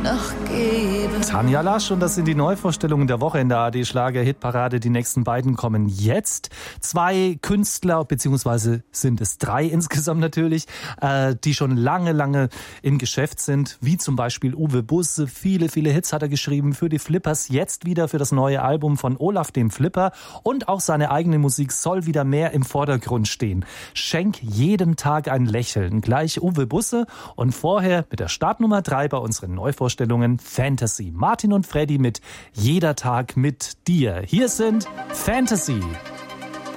noch geben. Tanja Lasch, und das sind die Neuvorstellungen der Woche in der ARD-Schlager-Hitparade. Die nächsten beiden kommen jetzt. 2 Künstler, beziehungsweise sind es 3 insgesamt natürlich, die schon lange im Geschäft sind, wie zum Beispiel Uwe Busse. Viele Hits hat er geschrieben für die Flippers, jetzt wieder für das neue Album von Olaf dem Flipper, und auch seine eigene Musik soll wieder mehr im Vordergrund stehen. Schenk jedem Tag ein Lächeln. Gleich Uwe Busse, und vorher mit der Startnummer 3 bei unseren Neuvorstellungen Fantasy. Martin und Freddy mit Jeder Tag mit dir. Hier sind Fantasy.